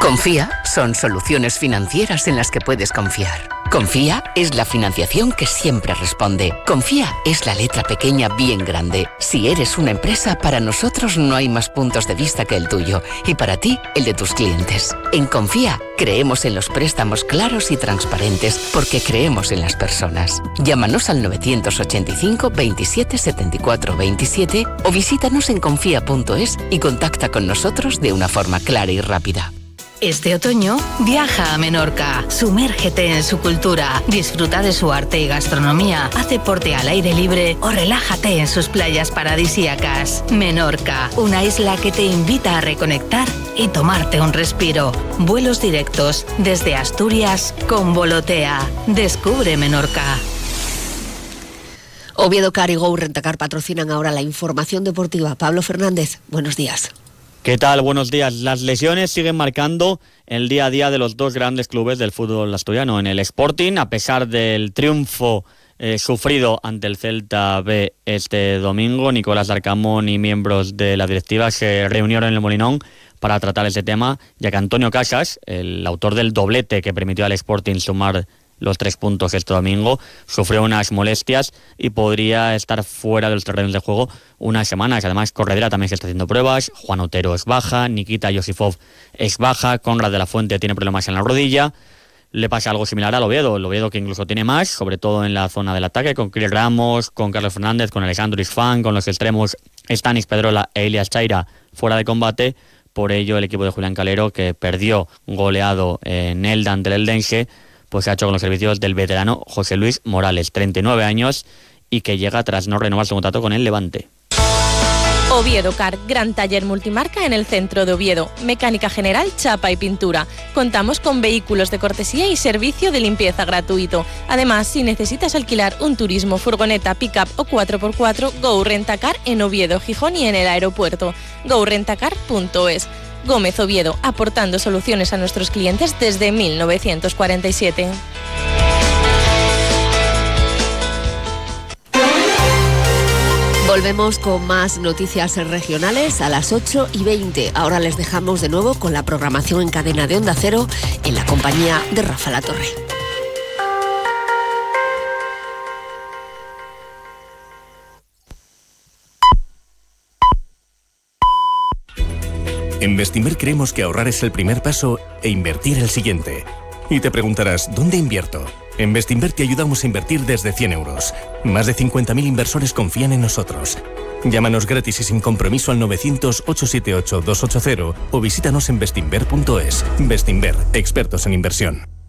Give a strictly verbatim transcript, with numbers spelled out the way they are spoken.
Confía son soluciones financieras en las que puedes confiar. Confía es la financiación que siempre responde. Confía es la letra pequeña bien grande. Si eres una empresa, para nosotros no hay más puntos de vista que el tuyo y para ti, el de tus clientes. En Confía creemos en los préstamos claros y transparentes porque creemos en las personas. Llámanos al novecientos ochenta y cinco veintisiete setenta y cuatro veintisiete o visítanos en confía punto es y contacta con nosotros de una forma clara y rápida. Este otoño, viaja a Menorca, sumérgete en su cultura, disfruta de su arte y gastronomía, haz deporte al aire libre o relájate en sus playas paradisíacas. Menorca, una isla que te invita a reconectar y tomarte un respiro. Vuelos directos desde Asturias con Volotea. Descubre Menorca. Oviedo Car y Go Rentacar patrocinan ahora la información deportiva. Pablo Fernández, buenos días. ¿Qué tal? Buenos días. Las lesiones siguen marcando el día a día de los dos grandes clubes del fútbol asturiano. En el Sporting, a pesar del triunfo eh, sufrido ante el Celta B este domingo, Nicolás Darcamón y miembros de la directiva se reunieron en el Molinón para tratar este tema, ya que Antonio Casas, el autor del doblete que permitió al Sporting sumar los tres puntos este domingo, sufrió unas molestias y podría estar fuera de los terrenos de juego unas semanas. Además, Corredera también se está haciendo pruebas, Juan Otero es baja, Nikita Yosifov es baja, Conrad de la Fuente tiene problemas en la rodilla. Le pasa algo similar al Oviedo, el Oviedo que incluso tiene más, sobre todo en la zona del ataque, con Chris Ramos, con Carlos Fernández, con Alessandro Isfán, con los extremos Stanis Pedrola e Ilias Chaira fuera de combate. Por ello, el equipo de Julián Calero, que perdió goleado en Elda ante el Eldense, pues se ha hecho con los servicios del veterano José Luis Morales, treinta y nueve años, y que llega tras no renovar su contrato con el Levante. Oviedo Car, gran taller multimarca en el centro de Oviedo. Mecánica general, chapa y pintura. Contamos con vehículos de cortesía y servicio de limpieza gratuito. Además, si necesitas alquilar un turismo, furgoneta, pick-up o cuatro por cuatro, Go Rentacar en Oviedo, Gijón y en el aeropuerto. go rentacar punto es. Gómez Oviedo, aportando soluciones a nuestros clientes desde mil novecientos cuarenta y siete. Volvemos con más noticias regionales a las ocho y veinte. Ahora les dejamos de nuevo con la programación en cadena de Onda Cero en la compañía de Rafa Latorre. En Bestinver creemos que ahorrar es el primer paso e invertir el siguiente. Y te preguntarás, ¿dónde invierto? En Bestinver te ayudamos a invertir desde cien euros. Más de cincuenta mil inversores confían en nosotros. Llámanos gratis y sin compromiso al novecientos, ochocientos setenta y ocho, doscientos ochenta o visítanos en bestinver punto es. Bestinver, expertos en inversión.